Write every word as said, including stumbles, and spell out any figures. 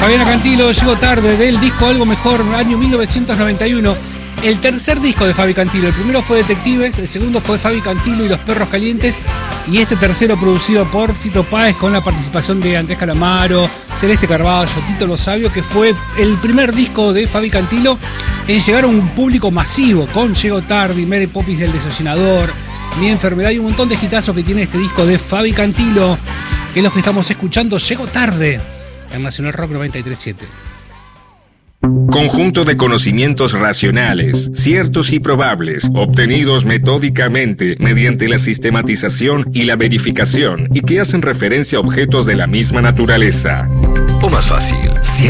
Fabiana Cantilo, llegó tarde, del disco Algo Mejor, año mil novecientos noventa y uno. El tercer disco de Fabi Cantilo. El primero fue Detectives, el segundo fue Fabi Cantilo y los Perros Calientes, y este tercero producido por Fito Páez con la participación de Andrés Calamaro, Celeste Carballo, Tito Lo Sabio, que fue el primer disco de Fabi Cantilo en llegar a un público masivo, con Llego Tarde, Mary Poppins el Desollinador, Mi Enfermedad y un montón de hitazos que tiene este disco de Fabi Cantilo, que es lo que estamos escuchando. Llego Tarde en Nacional Rock noventa y tres punto siete. Conjunto de conocimientos racionales, ciertos y probables, obtenidos metódicamente mediante la sistematización y la verificación, y que hacen referencia a objetos de la misma naturaleza. O más fácil, ciencia.